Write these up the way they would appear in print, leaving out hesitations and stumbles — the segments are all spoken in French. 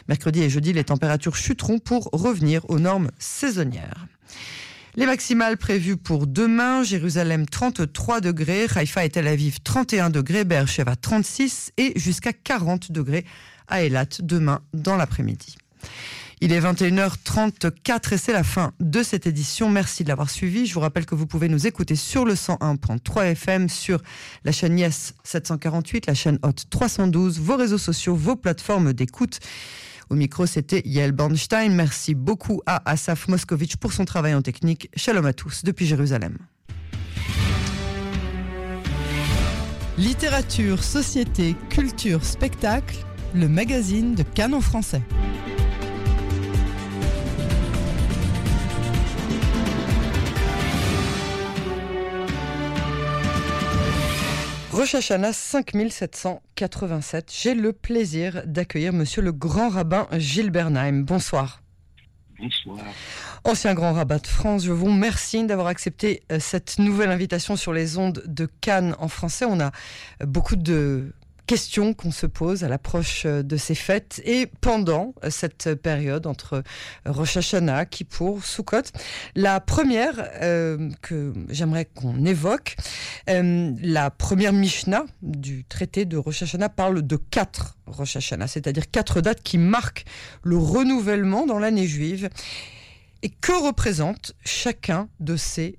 Mercredi et jeudi, les températures chuteront pour revenir aux normes saisonnières. Les maximales prévues pour demain, Jérusalem 33 degrés, Haïfa et Tel Aviv 31 degrés, Be'er-Sheva 36 et jusqu'à 40 degrés à Eilat demain dans l'après-midi. Il est 21h34 et c'est la fin de cette édition. Merci de l'avoir suivi. Je vous rappelle que vous pouvez nous écouter sur le 101.3 FM, sur la chaîne Yes 748, la chaîne Hot 312, vos réseaux sociaux, vos plateformes d'écoute. Au micro, c'était Yael Bornstein. Merci beaucoup à Asaf Moskovitch pour son travail en technique. Shalom à tous depuis Jérusalem. Littérature, société, culture, spectacle, le magazine de Cannes en français. Rosh Hashanah 5787. J'ai le plaisir d'accueillir monsieur le grand rabbin Gilles Bernheim. Bonsoir. Bonsoir. Ancien grand rabbin de France, je vous remercie d'avoir accepté cette nouvelle invitation sur les ondes de Cannes en français. On a beaucoup de questions qu'on se pose à l'approche de ces fêtes et pendant cette période entre Rosh Hashanah, Kippour, Sukkot. La première que j'aimerais qu'on évoque, la première Mishnah du traité de Rosh Hashanah parle de 4 Rosh Hashanah, c'est-à-dire 4 dates qui marquent le renouvellement dans l'année juive. Et que représente chacune de ces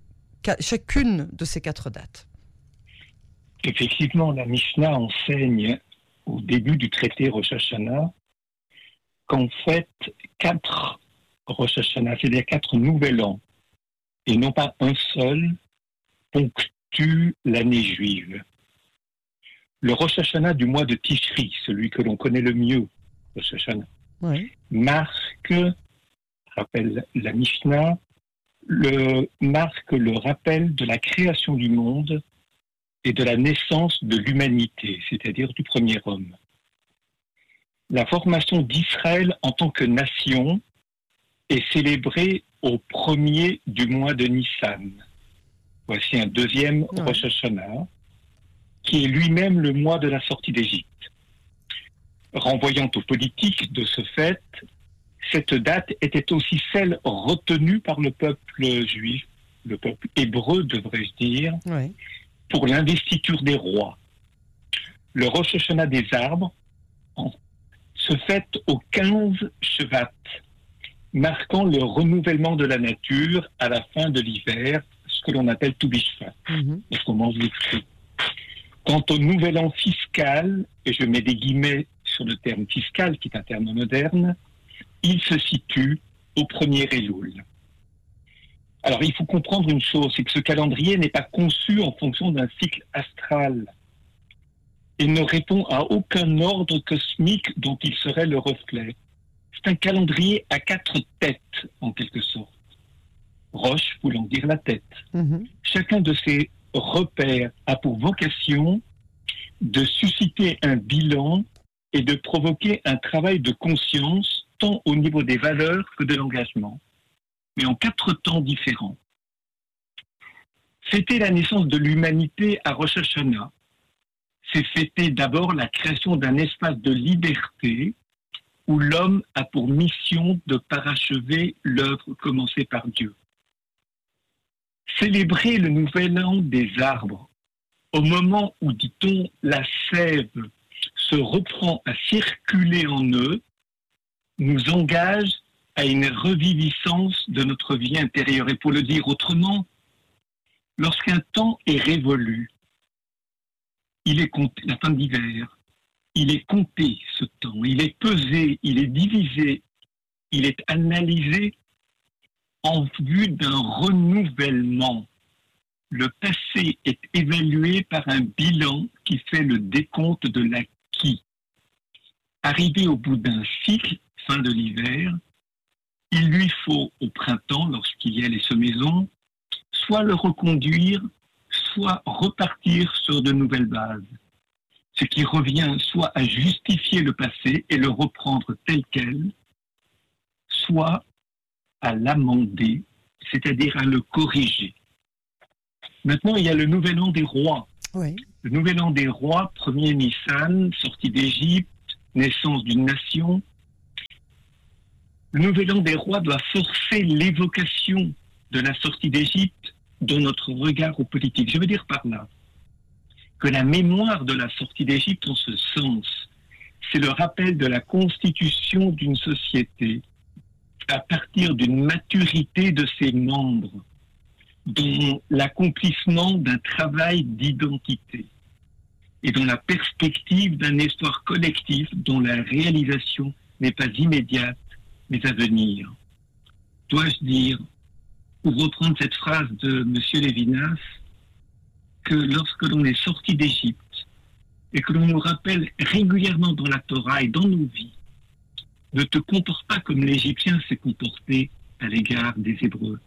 4 dates ? Effectivement, la Mishnah enseigne au début du traité Rosh Hashanah qu'en fait, 4 Rosh Hashanah, c'est-à-dire 4 nouvel an, et non pas un seul, ponctuent l'année juive. Le Rosh Hashanah du mois de Tishri, celui que l'on connaît le mieux, Rosh Hashanah, marque, rappelle la Mishnah, marque le rappel de la création du monde et de la naissance de l'humanité, c'est-à-dire du premier homme. La formation d'Israël en tant que nation est célébrée au premier du mois de Nissan. Voici un deuxième Rosh Hashanah, qui est lui-même le mois de la sortie d'Égypte. Renvoyant aux politiques de ce fait, cette date était aussi celle retenue par le peuple juif, le peuple hébreu, devrais-je dire, pour l'investiture des rois. Le Rosh Hashanah des arbres se fête au 15 Shevat, marquant le renouvellement de la nature à la fin de l'hiver, ce que l'on appelle Tou B'Shvat, parce qu'on mange les fruits. Quant au nouvel an fiscal, et je mets des guillemets sur le terme fiscal, qui est un terme moderne, il se situe au 1er Elul. Alors, il faut comprendre une chose, c'est que ce calendrier n'est pas conçu en fonction d'un cycle astral et ne répond à aucun ordre cosmique dont il serait le reflet. C'est un calendrier à 4 têtes, en quelque sorte. Rosh voulant dire la tête. Chacun de ces repères a pour vocation de susciter un bilan et de provoquer un travail de conscience, tant au niveau des valeurs que de l'engagement, mais en 4 temps différents. Fêter la naissance de l'humanité à Rosh Hashanah, c'est fêter d'abord la création d'un espace de liberté où l'homme a pour mission de parachever l'œuvre commencée par Dieu. Célébrer le nouvel an des arbres, au moment où, dit-on, la sève se reprend à circuler en eux, nous engage à une reviviscence de notre vie intérieure. Et pour le dire autrement, lorsqu'un temps est révolu, il est compté, la fin d'hiver, il est compté ce temps, il est pesé, il est divisé, il est analysé en vue d'un renouvellement. Le passé est évalué par un bilan qui fait le décompte de l'acquis. Arrivé au bout d'un cycle, fin de l'hiver, il lui faut, au printemps, lorsqu'il y a les semaisons, soit le reconduire, soit repartir sur de nouvelles bases. Ce qui revient soit à justifier le passé et le reprendre tel quel, soit à l'amender, c'est-à-dire à le corriger. Maintenant, il y a le nouvel an des rois. Oui. Le nouvel an des rois, 1er Nissan, sortie d'Égypte, naissance d'une nation, Le nouvel an des rois doit forcer l'évocation de la sortie d'Égypte dans notre regard aux politiques. Je veux dire par là que la mémoire de la sortie d'Égypte en ce sens, c'est le rappel de la constitution d'une société à partir d'une maturité de ses membres, dans l'accomplissement d'un travail d'identité et dans la perspective d'un espoir collectif dont la réalisation n'est pas immédiate, mais à venir. Dois-je dire, pour reprendre cette phrase de M. Lévinas, que lorsque l'on est sorti d'Égypte et que l'on nous rappelle régulièrement dans la Torah et dans nos vies, ne te comporte pas comme l'Égyptien s'est comporté à l'égard des Hébreux.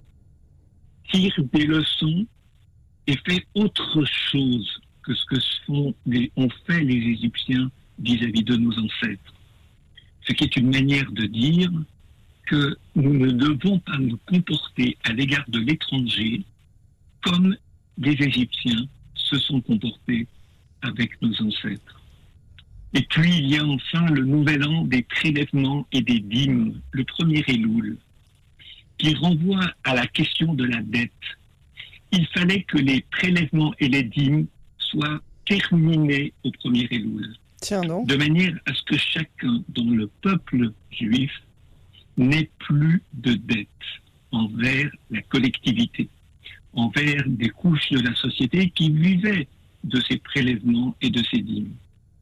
Tire des leçons et fait autre chose que ce que ont fait les Égyptiens vis-à-vis de nos ancêtres. Ce qui est une manière de dire que nous ne devons pas nous comporter à l'égard de l'étranger comme les Égyptiens se sont comportés avec nos ancêtres. Et puis il y a enfin le nouvel an des prélèvements et des dîmes, le premier Elul, qui renvoie à la question de la dette. Il fallait que les prélèvements et les dîmes soient terminés au premier Elul. Tiens donc. De manière à ce que chacun dans le peuple juif n'ait plus de dette envers la collectivité, envers des couches de la société qui vivaient de ces prélèvements et de ces dîmes.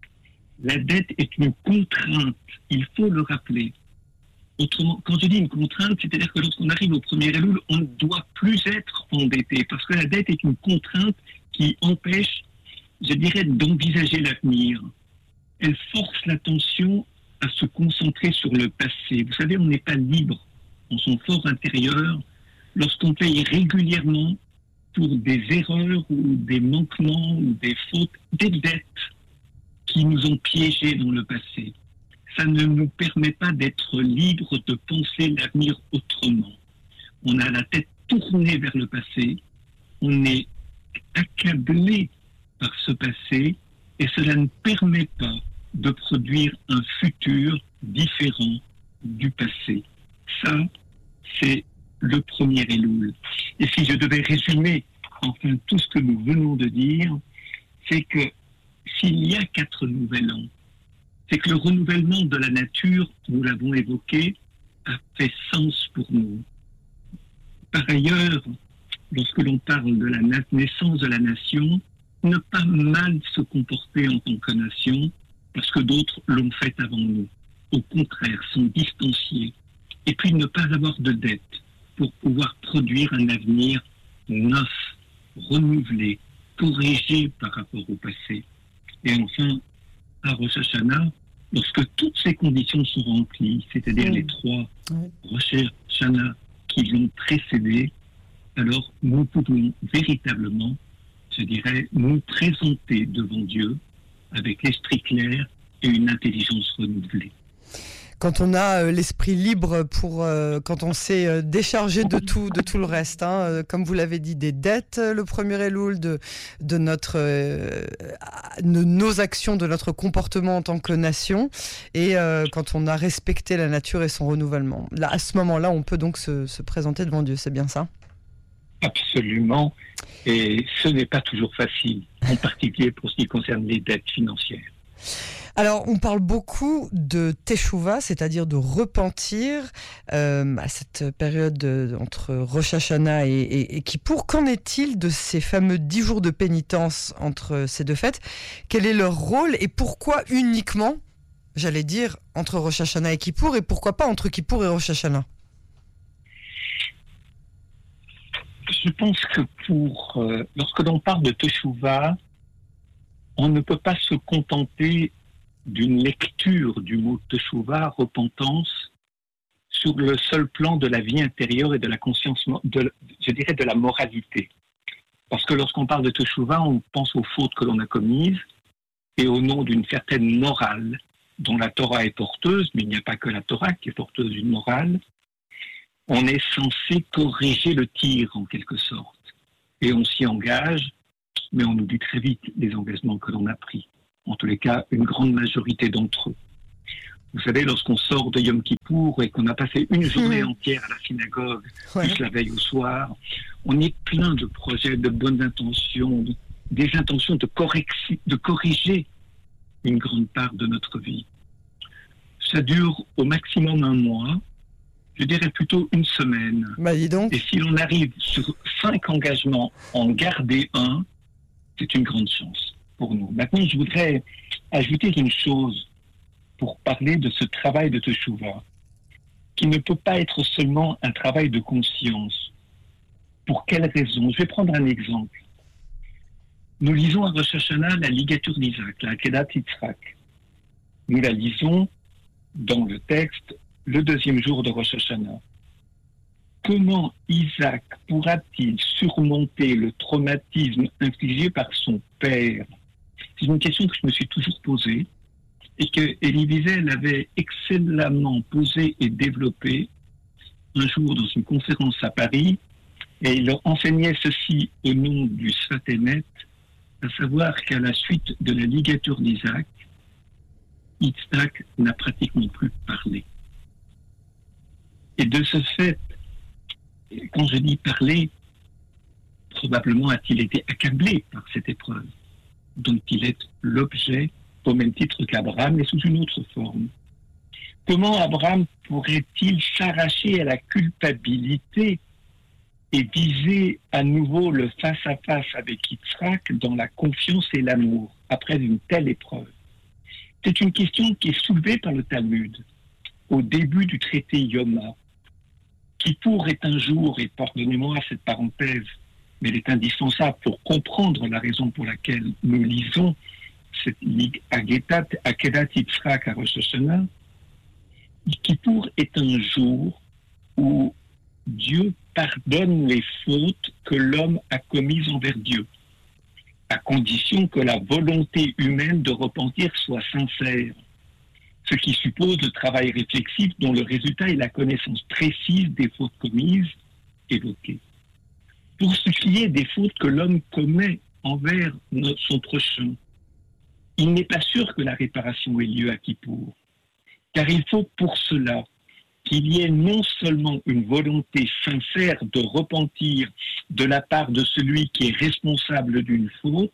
La dette est une contrainte, il faut le rappeler. Autrement, quand je dis une contrainte, c'est-à-dire que lorsqu'on arrive au premier Elul, on ne doit plus être endetté, parce que la dette est une contrainte qui empêche, je dirais, d'envisager l'avenir. Elle force l'attention à se concentrer sur le passé. Vous savez, on n'est pas libre en son fort intérieur lorsqu'on paye régulièrement pour des erreurs ou des manquements ou des fautes, des dettes qui nous ont piégés dans le passé. Ça ne nous permet pas d'être libres de penser l'avenir autrement. On a la tête tournée vers le passé, on est accablé par ce passé et cela ne permet pas de produire un futur différent du passé. Ça, c'est le premier Elul. Et si je devais résumer enfin tout ce que nous venons de dire, c'est que s'il y a 4 nouvel an, c'est que le renouvellement de la nature, nous l'avons évoqué, a fait sens pour nous. Par ailleurs, lorsque l'on parle de la naissance de la nation, ne pas mal se comporter en tant que nation, parce que d'autres l'ont fait avant nous. Au contraire, sont distanciés. Et puis ne pas avoir de dette pour pouvoir produire un avenir neuf, renouvelé, corrigé par rapport au passé. Et enfin, à Rosh Hashanah, lorsque toutes ces conditions sont remplies, c'est-à-dire les 3 Rosh Hashanah qui l'ont précédé, alors nous pouvons véritablement, je dirais, nous présenter devant Dieu avec l'esprit clair et une intelligence renouvelée. Quand on a l'esprit libre quand on s'est déchargé de tout le reste, hein, comme vous l'avez dit, des dettes, le premier Elul, de nos actions, de notre comportement en tant que nation, et quand on a respecté la nature et son renouvellement. Là, à ce moment-là, on peut donc se présenter devant Dieu, c'est bien ça ? Absolument, et ce n'est pas toujours facile, en particulier pour ce qui concerne les dettes financières. Alors, on parle beaucoup de Teshuvah, c'est-à-dire de repentir à cette période entre Rosh Hashanah et Kippour. Qu'en est-il de ces fameux 10 jours de pénitence entre ces 2 fêtes ? Quel est leur rôle et pourquoi uniquement, j'allais dire, entre Rosh Hashanah et Kippour, et pourquoi pas entre Kippour et Rosh Hashanah ? Je pense que lorsque l'on parle de Teshuvah, on ne peut pas se contenter d'une lecture du mot Teshuvah, repentance, sur le seul plan de la vie intérieure et de la conscience, je dirais de la moralité. Parce que lorsqu'on parle de Teshuvah, on pense aux fautes que l'on a commises et au nom d'une certaine morale dont la Torah est porteuse, mais il n'y a pas que la Torah qui est porteuse d'une morale. On est censé corriger le tir en quelque sorte. Et on s'y engage, mais on oublie très vite les engagements que l'on a pris. En tous les cas, une grande majorité d'entre eux. Vous savez, lorsqu'on sort de Yom Kippour et qu'on a passé une journée entière à la synagogue, plus la veille au soir, on est plein de projets, de bonnes intentions, des intentions de corriger une grande part de notre vie. Ça dure au maximum 1 mois, je dirais plutôt 1 semaine. Bah, dis donc. Et si l'on arrive sur 5 engagements, en garder un, c'est une grande chance pour nous. Maintenant, je voudrais ajouter une chose pour parler de ce travail de Teshuvah, qui ne peut pas être seulement un travail de conscience. Pour quelle raison? Je vais prendre un exemple. Nous lisons à Rosh Hashanah la ligature d'Isaac, la Akedat Yitzhak. Nous la lisons dans le texte le 2e jour de Rosh Hashanah. Comment Isaac pourra-t-il surmonter le traumatisme infligé par son père? C'est une question que je me suis toujours posée et que Elie Wiesel avait excellemment posée et développée un jour dans une conférence à Paris, et il leur enseignait ceci au nom du Sfat Emet, à savoir qu'à la suite de la ligature d'Isaac, Yitzhak n'a pratiquement plus parlé. Et de ce fait, quand je dis parler, probablement a-t-il été accablé par cette épreuve, dont il est l'objet au même titre qu'Abraham, mais sous une autre forme. Comment Abraham pourrait-il s'arracher à la culpabilité et viser à nouveau le face-à-face avec Yitzhak dans la confiance et l'amour après une telle épreuve? C'est une question qui est soulevée par le Talmud au début du traité Yoma. Kippour est un jour, et pardonnez-moi cette parenthèse, mais elle est indispensable pour comprendre la raison pour laquelle nous lisons cette Akedat Yitzhak à Rosh Hashanah. Kippour est un jour où Dieu pardonne les fautes que l'homme a commises envers Dieu, à condition que la volonté humaine de repentir soit sincère, ce qui suppose le travail réflexif dont le résultat est la connaissance précise des fautes commises évoquées. Pour ce qui est des fautes que l'homme commet envers son prochain, il n'est pas sûr que la réparation ait lieu à Kippour, car il faut pour cela qu'il y ait non seulement une volonté sincère de repentir de la part de celui qui est responsable d'une faute,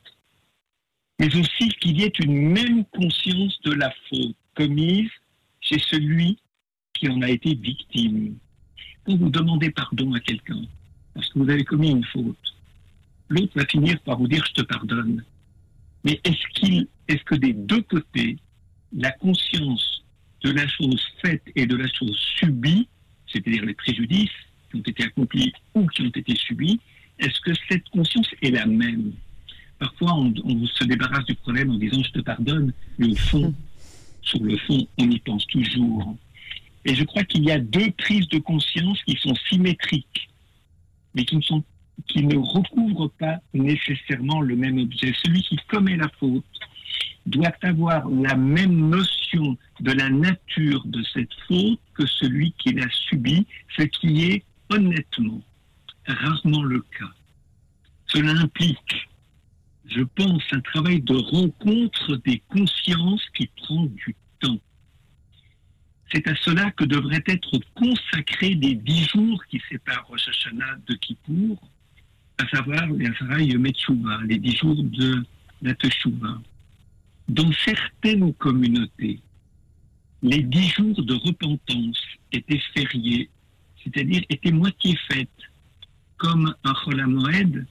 mais aussi qu'il y ait une même conscience de la faute commise chez celui qui en a été victime. Quand vous demandez pardon à quelqu'un, parce que vous avez commis une faute, l'autre va finir par vous dire « je te pardonne ». Mais est-ce que des deux côtés, la conscience de la chose faite et de la chose subie, c'est-à-dire les préjudices qui ont été accomplis ou qui ont été subis, est-ce que cette conscience est la même? Parfois, on se débarrasse du problème en disant « je te pardonne », mais au fond, sur le fond, on y pense toujours. Et je crois qu'il y a 2 prises de conscience qui sont symétriques, mais qui ne recouvrent pas nécessairement le même objet. Celui qui commet la faute doit avoir la même notion de la nature de cette faute que celui qui l'a subie, ce qui est honnêtement rarement le cas. Cela implique, je pense, un travail de rencontre des consciences qui prend du temps. C'est à cela que devraient être consacrés les 10 jours qui séparent Rosh Hashanah de Kippour, à savoir les Yom Teshuvah, les 10 jours de la Teshuvah. Dans certaines communautés, les 10 jours de repentance étaient fériés, c'est-à-dire étaient moitié fêtes. Comme un Chol HaMoed,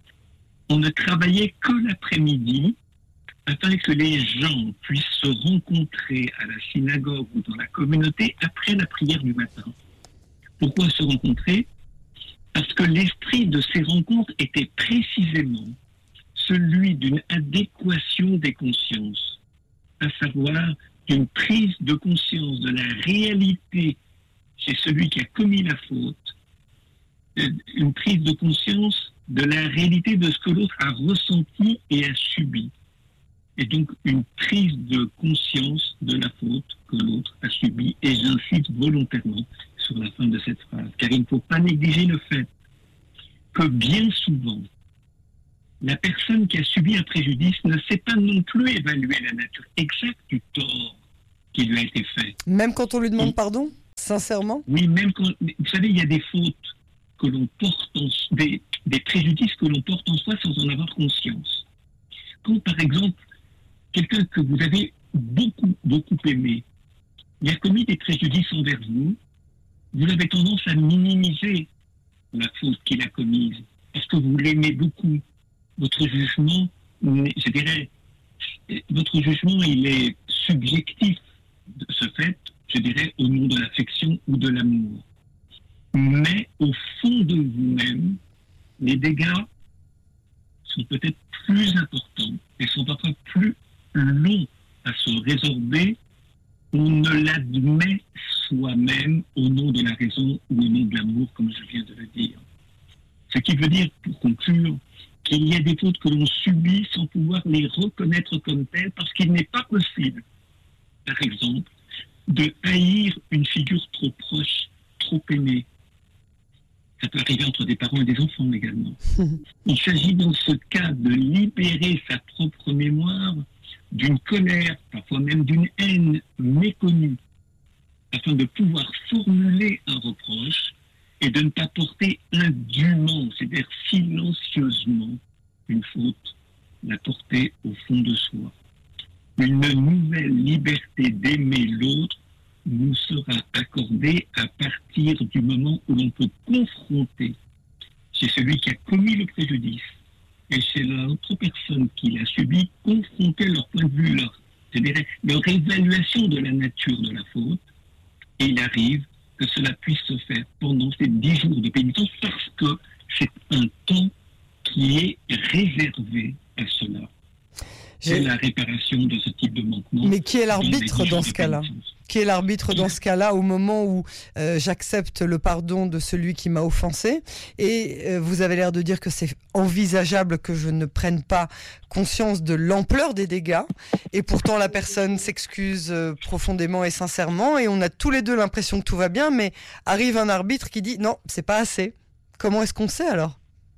on ne travaillait que l'après-midi afin que les gens puissent se rencontrer à la synagogue ou dans la communauté après la prière du matin. Pourquoi se rencontrer? Parce que l'esprit de ces rencontres était précisément celui d'une adéquation des consciences, à savoir d'une prise de conscience de la réalité chez celui qui a commis la faute, une prise de conscience de la réalité de ce que l'autre a ressenti et a subi. Et donc une prise de conscience de la faute que l'autre a subie. Et j'insiste volontairement sur la fin de cette phrase, car il ne faut pas négliger le fait que bien souvent, la personne qui a subi un préjudice ne sait pas non plus évaluer la nature exacte du tort qui lui a été fait. Même quand on lui demande pardon, sincèrement? Oui, même quand... Vous savez, il y a des fautes que l'on porte des préjudices que l'on porte en soi sans en avoir conscience. Quand, par exemple, quelqu'un que vous avez beaucoup, beaucoup aimé, il a commis des préjudices envers vous, vous avez tendance à minimiser la faute qu'il a commise. Parce que vous l'aimez beaucoup. Votre jugement, je dirais, votre jugement, il est subjectif de ce fait, je dirais, au nom de l'affection ou de l'amour. Mais au fond de vous-même, les dégâts sont peut-être plus importants et sont parfois plus longs à se résorber. On ne l'admet soi-même au nom de la raison ou au nom de l'amour, comme je viens de le dire. Ce qui veut dire, pour conclure, qu'il y a des fautes que l'on subit sans pouvoir les reconnaître comme telles, parce qu'il n'est pas possible, par exemple, de haïr une figure trop proche, trop aimée. Ça peut arriver entre des parents et des enfants également. Il s'agit dans ce cas de libérer sa propre mémoire d'une colère, parfois même d'une haine méconnue, afin de pouvoir formuler un reproche et de ne pas porter indûment, c'est-à-dire silencieusement, une faute, la porter au fond de soi. Une nouvelle liberté d'aimer l'autre nous sera accordée à partir du moment où l'on peut confronter chez celui qui a commis le préjudice et chez l'autre personne qui l'a subi, confronter leur point de vue, leur évaluation de la nature de la faute, et il arrive que cela puisse se faire pendant ces 10 jours de pénitence parce que c'est un temps qui est réservé à cela. C'est la réparation de ce type de manquement. Mais qui est l'arbitre dans ce cas-là? Qui est l'arbitre dans ce cas-là au moment où j'accepte le pardon de celui qui m'a offensé et vous avez l'air de dire que c'est envisageable que je ne prenne pas conscience de l'ampleur des dégâts et pourtant la personne s'excuse profondément et sincèrement et on a tous les deux l'impression que tout va bien, mais arrive un arbitre qui dit non, c'est pas assez. Comment est-ce qu'on sait alors?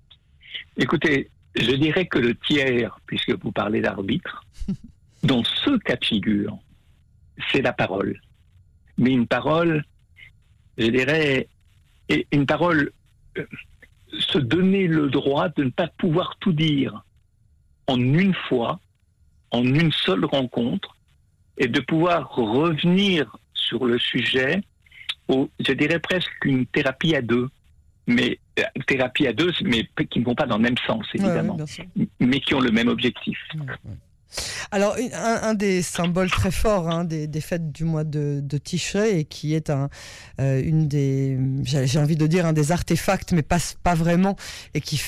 Écoutez, je dirais que le tiers, puisque vous parlez d'arbitre, dans ce cas de figure, c'est la parole. Mais une parole, je dirais, une parole, se donner le droit de ne pas pouvoir tout dire en une fois, en une seule rencontre, et de pouvoir revenir sur le sujet, je dirais presque une thérapie à deux. Mais thérapie à deux, mais qui ne vont pas dans le même sens, évidemment, mais qui ont le même objectif. Alors, un des symboles très forts des fêtes du mois de Tishrei, et qui est une des, j'ai envie de dire, un des artefacts, mais pas vraiment, et qui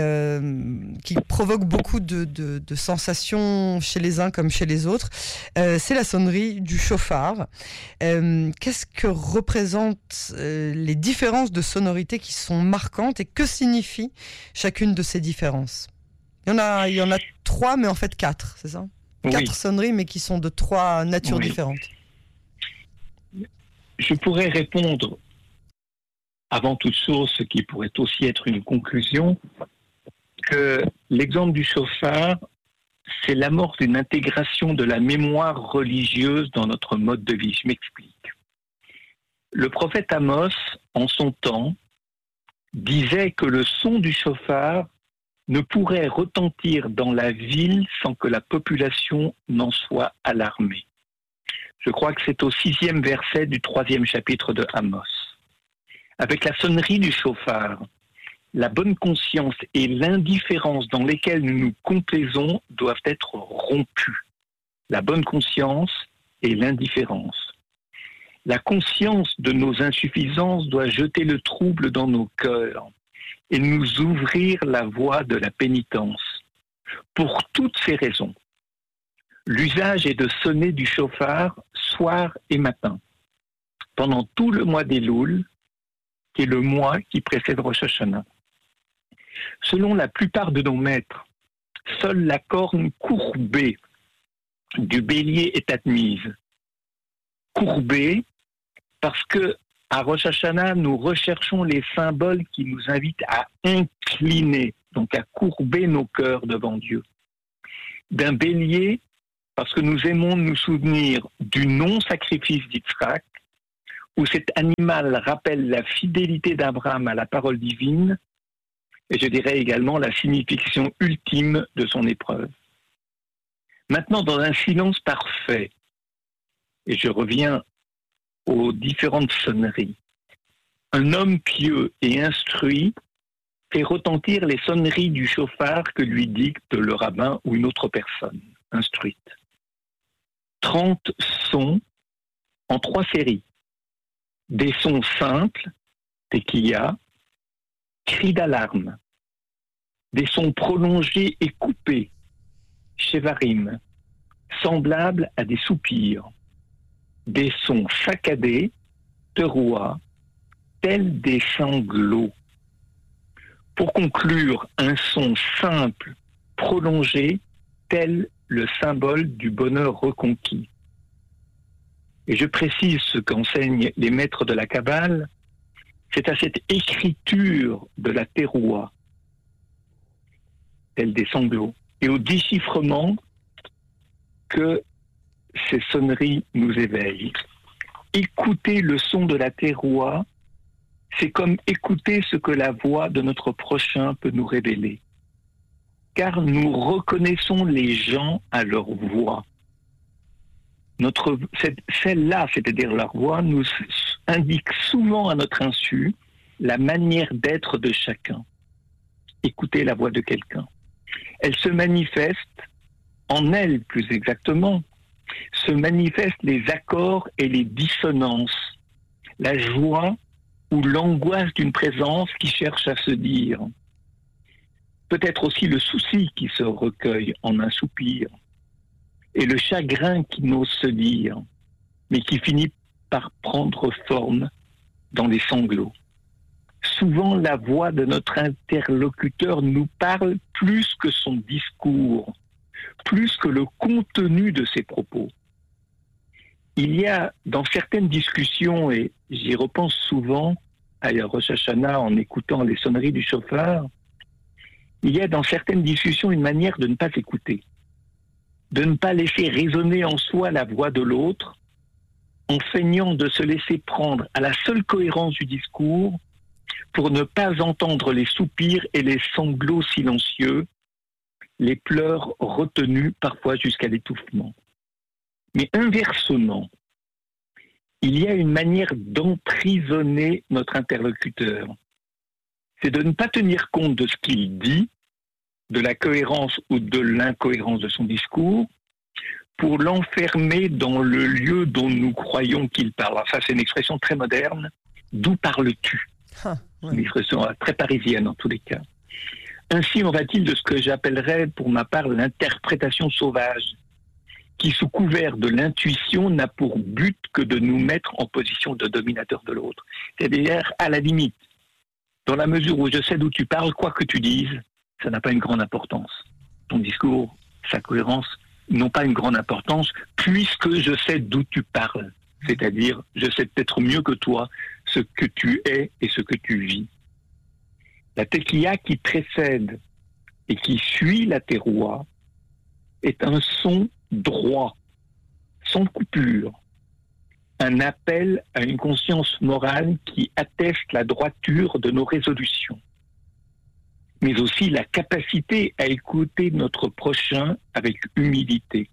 provoque beaucoup de sensations chez les uns comme chez les autres, c'est la sonnerie du shofar. Qu'est-ce que représentent les différences de sonorité qui sont marquantes, et que signifie chacune de ces différences? Il y en a 3, mais en fait 4, c'est ça? 4 sonneries, mais qui sont de 3 natures différentes. Je pourrais répondre, avant toute chose, ce qui pourrait aussi être une conclusion, que l'exemple du shofar, c'est l'amorce d'une intégration de la mémoire religieuse dans notre mode de vie. Je m'explique. Le prophète Amos, en son temps, disait que le son du shofar ne pourrait retentir dans la ville sans que la population n'en soit alarmée. Je crois que c'est au 6e verset du 3e chapitre de Amos. Avec la sonnerie du shofar, la bonne conscience et l'indifférence dans lesquelles nous nous complaisons doivent être rompues. La bonne conscience et l'indifférence. La conscience de nos insuffisances doit jeter le trouble dans nos cœurs et nous ouvrir la voie de la pénitence. Pour toutes ces raisons, l'usage est de sonner du shofar soir et matin, pendant tout le mois d'Elul, qui est le mois qui précède Rosh Hashanah. Selon la plupart de nos maîtres, seule la corne courbée du bélier est admise. Courbée parce que à Rosh Hashanah, nous recherchons les symboles qui nous invitent à incliner, donc à courber nos cœurs devant Dieu. D'un bélier, parce que nous aimons nous souvenir du non-sacrifice d'Yitzhak, où cet animal rappelle la fidélité d'Abraham à la parole divine, et je dirais également la signification ultime de son épreuve. Maintenant, dans un silence parfait, et je reviens aux différentes sonneries, un homme pieux et instruit fait retentir les sonneries du chauffard que lui dicte le rabbin ou une autre personne instruite. 30 sons en 3 séries. Des sons simples, tekiya, cris d'alarme. Des sons prolongés et coupés, shevarim, semblables à des soupirs. Des sons saccadés, teroua, tels des sanglots. Pour conclure, un son simple, prolongé, tel le symbole du bonheur reconquis. Et je précise ce qu'enseignent les maîtres de la Kabbale, c'est à cette écriture de la teroua, telle des sanglots, et au déchiffrement que ces sonneries nous éveillent. Écouter le son de la teroua, c'est comme écouter ce que la voix de notre prochain peut nous révéler. Car nous reconnaissons les gens à leur voix. Celle-là, c'est-à-dire leur voix, nous indique souvent à notre insu la manière d'être de chacun. Écouter la voix de quelqu'un. Elle se manifeste, en elle plus exactement, se manifestent les accords et les dissonances, la joie ou l'angoisse d'une présence qui cherche à se dire. Peut-être aussi le souci qui se recueille en un soupir, et le chagrin qui n'ose se dire, mais qui finit par prendre forme dans les sanglots. Souvent, la voix de notre interlocuteur nous parle plus que son discours, plus que le contenu de ses propos. Il y a dans certaines discussions, et j'y repense souvent à Rosh Hashanah en écoutant les sonneries du chauffard, il y a dans certaines discussions une manière de ne pas écouter, de ne pas laisser résonner en soi la voix de l'autre, en feignant de se laisser prendre à la seule cohérence du discours pour ne pas entendre les soupirs et les sanglots silencieux, les pleurs retenus parfois jusqu'à l'étouffement. Mais inversement, il y a une manière d'emprisonner notre interlocuteur. C'est de ne pas tenir compte de ce qu'il dit, de la cohérence ou de l'incohérence de son discours, pour l'enfermer dans le lieu dont nous croyons qu'il parle. Alors ça, c'est une expression très moderne. D'où parles-tu ? Une expression très parisienne en tous les cas. Ainsi en va-t-il de ce que j'appellerais pour ma part l'interprétation sauvage, qui sous couvert de l'intuition n'a pour but que de nous mettre en position de dominateur de l'autre. C'est-à-dire, à la limite, dans la mesure où je sais d'où tu parles, quoi que tu dises, ça n'a pas une grande importance. Ton discours, sa cohérence, n'ont pas une grande importance, puisque je sais d'où tu parles. C'est-à-dire, je sais peut-être mieux que toi ce que tu es et ce que tu vis. La tekiya qui précède et qui suit la teroua est un son droit, sans coupure, un appel à une conscience morale qui atteste la droiture de nos résolutions, mais aussi la capacité à écouter notre prochain avec humilité.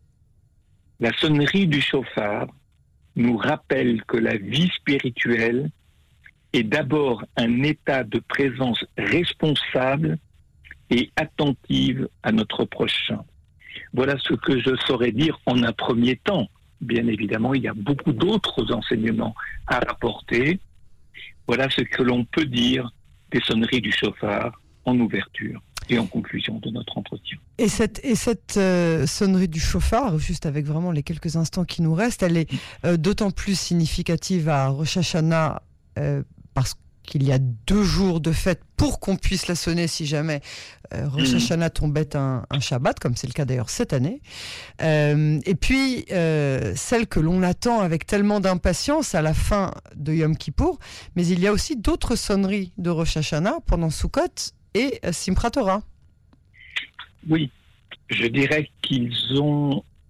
La sonnerie du chauffard nous rappelle que la vie spirituelle est d'abord un état de présence responsable et attentive à notre prochain. Voilà ce que je saurais dire en un premier temps. Bien évidemment, il y a beaucoup d'autres enseignements à rapporter. Voilà ce que l'on peut dire des sonneries du chauffard en ouverture et en conclusion de notre entretien. Et cette sonnerie du chauffard, juste avec vraiment les quelques instants qui nous restent, elle est d'autant plus significative à Rosh Hashanah parce qu'il y a 2 jours de fête pour qu'on puisse la sonner si jamais Rosh Hashanah tombait un Shabbat, comme c'est le cas d'ailleurs cette année. Et puis, celle que l'on attend avec tellement d'impatience à la fin de Yom Kippour, mais il y a aussi d'autres sonneries de Rosh Hashanah pendant Sukkot et Simchat Torah. Oui, je dirais qu'ils ont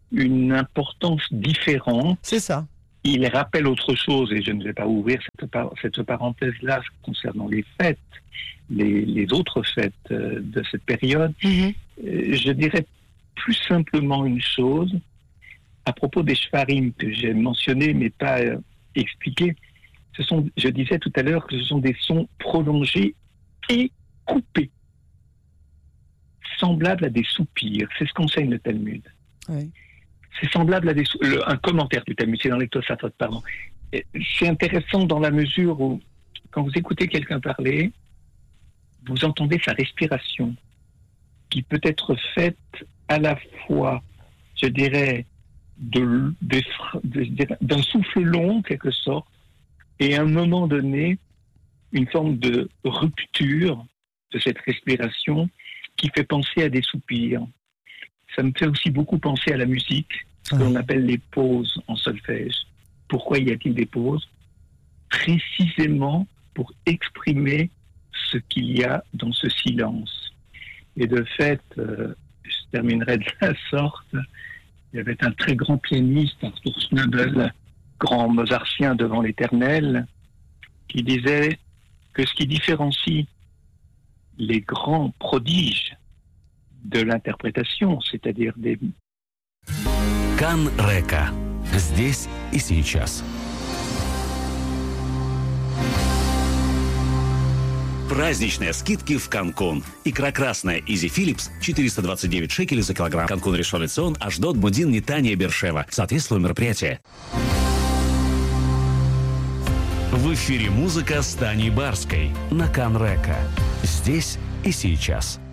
une importance différente. C'est ça. Il rappelle autre chose, et je ne vais pas ouvrir cette parenthèse-là concernant les fêtes, les autres fêtes de cette période. Je dirais plus simplement une chose, à propos des shvarim que j'ai mentionnés mais pas expliqués. Je disais tout à l'heure que ce sont des sons prolongés et coupés, semblables à des soupirs. C'est ce qu'enseigne le Talmud. Oui. C'est semblable à un commentaire du Talmud, c'est dans les Tosafot, pardon. C'est intéressant dans la mesure où, quand vous écoutez quelqu'un parler, vous entendez sa respiration, qui peut être faite à la fois, je dirais, d'un souffle long, en quelque sorte, et à un moment donné, une forme de rupture de cette respiration qui fait penser à des soupirs. Ça me fait aussi beaucoup penser à la musique, ce qu'on appelle les pauses en solfège. Pourquoi y a-t-il des pauses? Précisément pour exprimer ce qu'il y a dans ce silence. Et de fait, je terminerai de la sorte, il y avait un très grand pianiste, Arthur Schnabel, grand mozartien devant l'Éternel, qui disait que ce qui différencie les grands prodiges de l'interprétation, c'est-à-dire des... Кан Река. Здесь и сейчас. Праздничные скидки в Канкун. Икра красная Изи Филлипс 429 шекелей за килограмм. Канкун Ришон Лецион, Ашдод, Мудин, Нетания, Бершева. Соответствует мероприятие. В эфире музыка с Таней Барской на Кан Река. Здесь и сейчас.